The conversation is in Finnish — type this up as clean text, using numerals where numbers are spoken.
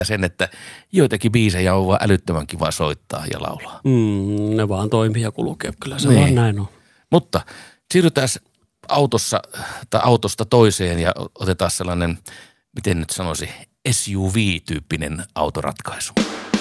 sen, että joitakin biisejä on vaan älyttömän kiva soittaa ja laulaa. Ne vaan toimii ja kulkee, kyllä se Niin. vaan näin on. Mutta siirrytään autosta toiseen ja otetaan sellainen, miten nyt sanoisi, SUV-tyyppinen autoratkaisu.